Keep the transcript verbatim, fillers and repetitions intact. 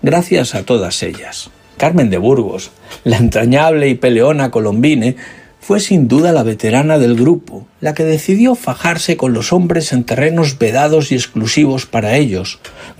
gracias a todas ellas. Carmen de Burgos, la entrañable y peleona Colombine, fue sin duda la veterana del grupo, la que decidió fajarse con los hombres en terrenos vedados y exclusivos para ellos,